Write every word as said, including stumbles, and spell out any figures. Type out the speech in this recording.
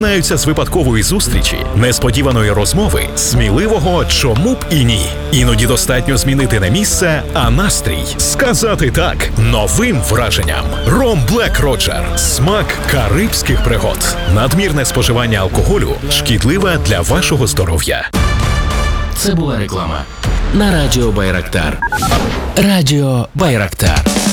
Починаються з випадкової зустрічі, несподіваної розмови, сміливого «чому б і ні». Іноді достатньо змінити не місце, а настрій. Сказати «так» новим враженням. Ром Блек Роджер. Смак карибських пригод. Надмірне споживання алкоголю шкідливе для вашого здоров'я. Це була реклама на Радіо Байрактар. Радіо Байрактар.